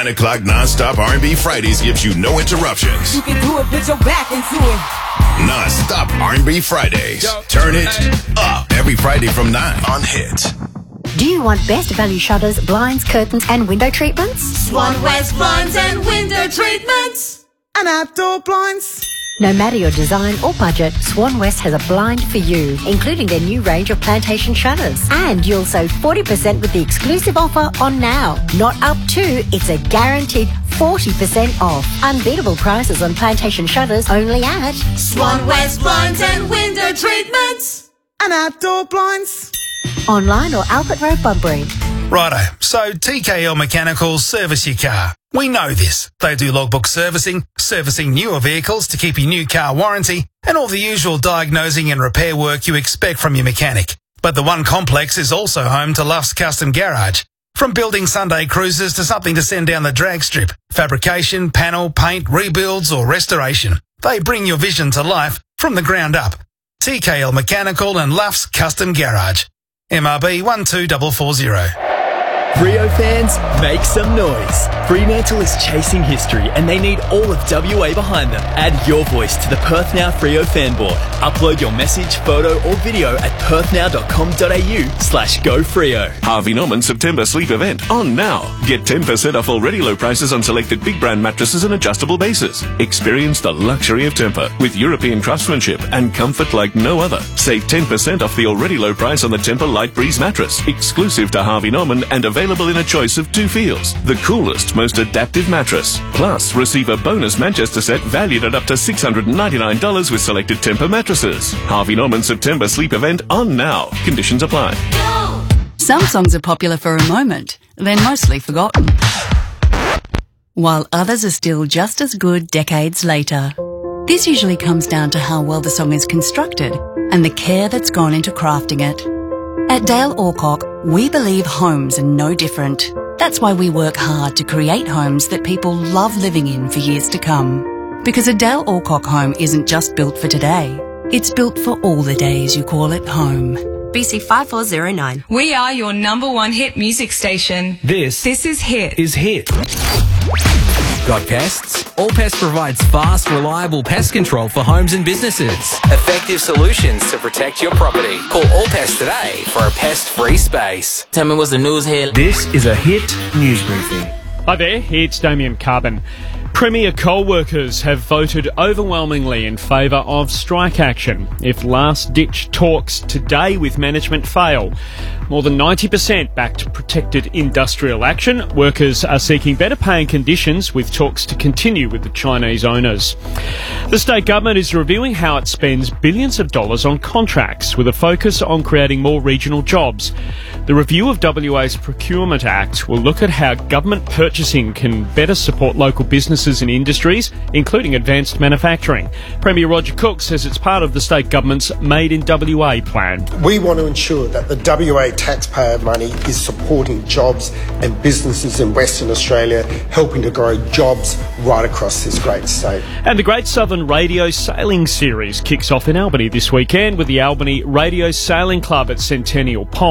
o'clock non-stop R&B Fridays gives you no interruptions. You can do it, put your back into it. Non-stop R&B Fridays. Turn it up every Friday from 9 on Hit. Do you want best value shutters, blinds, curtains and window treatments? Swan West blinds and window treatments. And outdoor blinds. No matter your design or budget, Swan West has a blind for you, including their new range of plantation shutters. And you'll save 40% with the exclusive offer on now. Not up to, it's a guaranteed 40% off. Unbeatable prices on plantation shutters only at Swan West blinds and window treatments. And outdoor blinds. Online or Albert Road, Bunbury. Righto, so TKL Mechanicals service your car. We know this. They do logbook servicing, servicing newer vehicles to keep your new car warranty, and all the usual diagnosing and repair work you expect from your mechanic. But the One Complex is also home to Luff's Custom Garage. From building Sunday cruisers to something to send down the drag strip, fabrication, panel, paint, rebuilds or restoration. They bring your vision to life from the ground up. TKL Mechanical and Luff's Custom Garage. MRB 12440. Freo fans, make some noise. Fremantle is chasing history and they need all of WA behind them. Add your voice to the Perth Now Freo fan board. Upload your message, photo or video at perthnow.com.au/gofreo. Harvey Norman September sleep event on now. Get 10% off already low prices on selected big brand mattresses and adjustable bases. Experience the luxury of Tempur with European craftsmanship and comfort like no other. Save 10% off the already low price on the Tempur Light Breeze mattress, exclusive to Harvey Norman and available in a choice of 2 feels. The coolest, most adaptive mattress. Plus, receive a bonus Manchester set valued at up to $699 with selected Tempur mattresses. Harvey Norman September sleep event on now. Conditions apply. Some songs are popular for a moment, then mostly forgotten, while others are still just as good decades later. This usually comes down to how well the song is constructed and the care that's gone into crafting it. At Dale Alcock, we believe homes are no different. That's why we work hard to create homes that people love living in for years to come. Because a Dale Alcock home isn't just built for today, it's built for all the days you call it home. BC 5409. We are your #1 hit music station. This is Hit. Got pests? All Pest provides fast, reliable pest control for homes and businesses. Effective solutions to protect your property. Call All Pest today for a pest-free space. Tell me what's the news here. This is a Hit News Briefing. Hi there, it's Damien Carbon. Premier coal workers have voted overwhelmingly in favour of strike action if last-ditch talks today with management fail. More than 90% backed protected industrial action. Workers are seeking better pay and conditions with talks to continue with the Chinese owners. The state government is reviewing how it spends billions of dollars on contracts with a focus on creating more regional jobs. The review of WA's Procurement Act will look at how government purchasing can better support local businesses and industries, including advanced manufacturing. Premier Roger Cook says it's part of the state government's Made in WA plan. We want to ensure that the WA taxpayer money is supporting jobs and businesses in Western Australia, helping to grow jobs right across this great state. And the Great Southern Radio Sailing Series kicks off in Albany this weekend with the Albany Radio Sailing Club at Centennial Pond.